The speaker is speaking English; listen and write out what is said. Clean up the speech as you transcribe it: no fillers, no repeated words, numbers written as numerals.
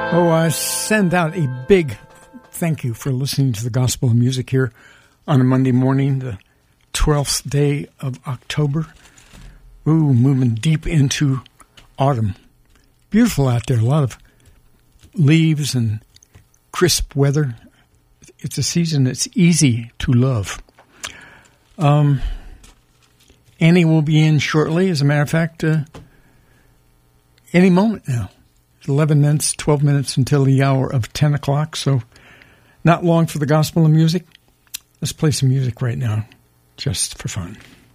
Oh, I send out a big thank you for listening to the Gospel of Music here on a Monday morning, the 12th day of October. Ooh, moving deep into autumn. Beautiful out there. A lot of leaves and crisp weather. It's a season that's easy to love. Annie will be in shortly. As a matter of fact, any moment now. 11 minutes, 12 minutes until the hour of 10 o'clock, so not long for the Gospel of Music. Let's play some music right now, just for fun.